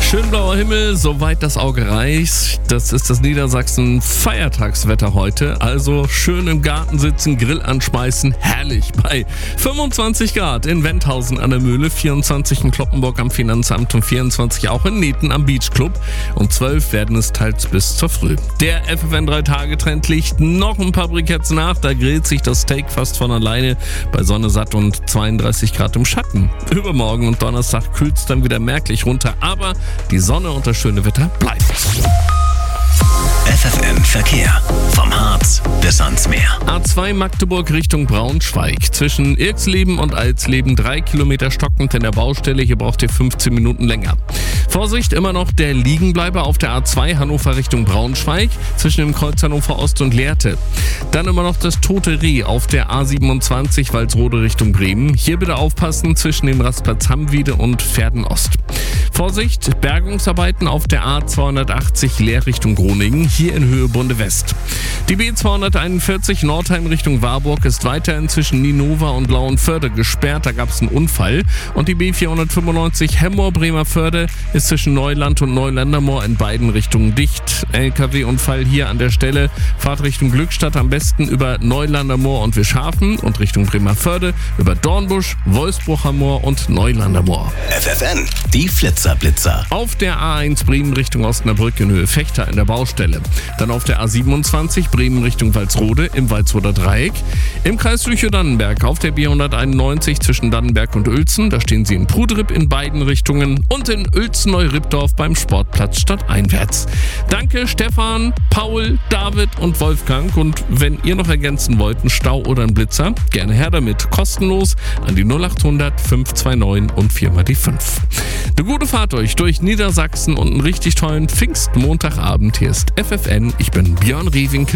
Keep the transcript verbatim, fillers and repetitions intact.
Schön blauer Himmel, soweit das Auge reicht. Das ist das Niedersachsen-Feiertagswetter heute. Also schön im Garten sitzen, Grill anschmeißen, herrlich. Bei fünfundzwanzig Grad in Wendhausen an der Mühle, vierundzwanzig in Cloppenburg am Finanzamt und vierundzwanzig auch in Neten am Beach Club. Und zwölf werden es teils bis zur Früh. Der F F N drei Tage Trend liegt noch ein paar Briketts nach. Da grillt sich das Steak fast von alleine bei Sonne satt und zweiunddreißig Grad im Schatten. Übermorgen und Donnerstag kühlt es dann wieder merklich runter. Aber die Sonne und das schöne Wetter bleibt. F F N Verkehr. Vom Harz bis ans Meer. A zwei Magdeburg Richtung Braunschweig. Zwischen Irxleben und Alsleben drei Kilometer stockend in der Baustelle. Hier braucht ihr fünfzehn Minuten länger. Vorsicht, immer noch der Liegenbleiber auf der A zwei Hannover Richtung Braunschweig. Zwischen dem Kreuz Hannover Ost und Lehrte. Dann immer noch das Tote Reh auf der A siebenundzwanzig Walsrode Richtung Bremen. Hier bitte aufpassen zwischen dem Rastplatz Hammwiede und Verden Ost. Vorsicht, Bergungsarbeiten auf der A zweihundertachtzig Leer Richtung Groningen, hier in Höhe Bunde West. Die B zweihunderteinundvierzig Nordheim Richtung Warburg ist weiterhin zwischen Ninova und Lauenförde gesperrt, da gab es einen Unfall. Und die B vierhundertfünfundneunzig Hemmoor-Bremerförde ist zwischen Neuland und Neulandermoor in beiden Richtungen dicht. L K W-Unfall hier an der Stelle, Fahrt Richtung Glückstadt am besten über Neulandermoor und Wischhafen und Richtung Bremerförde über Dornbusch, Wolfsbrucher Moor und Neulandermoor. F F N, die Flitzerblitzer. Auf der A eins Bremen Richtung Osnabrück in Höhe Fechter in der Baustelle. Dann auf der A siebenundzwanzig Bremen Richtung Walsrode im Walsroder Dreieck. Im Kreis Lüchow-Dannenberg auf der B hunderteinundneunzig zwischen Dannenberg und Uelzen. Da stehen sie in Prudrip in beiden Richtungen und in Uelzen-Neu-Rippdorf beim Sportplatz stadteinwärts. Danke Stefan, Paul, David und Wolfgang. Und wenn ihr noch ergänzen wollt, einen Stau oder einen Blitzer, gerne her damit. Kostenlos an die null achthundert fünf zwei neun und vier mal die fünf. Eine gute Fahrt euch durch Niedersachsen und einen richtig tollen Pfingstmontagabend. Hier ist F F N. Ich bin Björn Rievinkel.